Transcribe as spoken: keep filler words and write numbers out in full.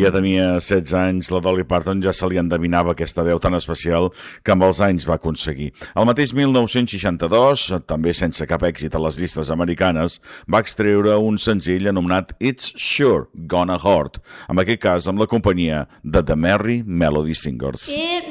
ja tenia setze anys, la Dolly Parton ja se li endevinava aquesta veu tan especial que amb els anys va aconseguir. El mateix mil nou-cents seixanta-dos, també sense cap èxit a les llistes americanes, va extreure un senzill anomenat It's Sure Gonna Hurt, en aquest cas amb la companyia de The Merry Melody Singers. It